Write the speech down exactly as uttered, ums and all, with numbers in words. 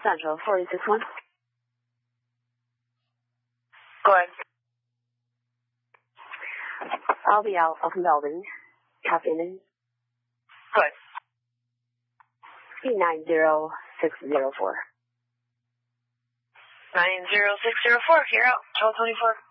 Central, forty-six one. Go ahead. I'll be out of Melbourne. Copy in. Go ahead. nine zero six zero four. nine zero six zero four, you're out. twelve twenty-four.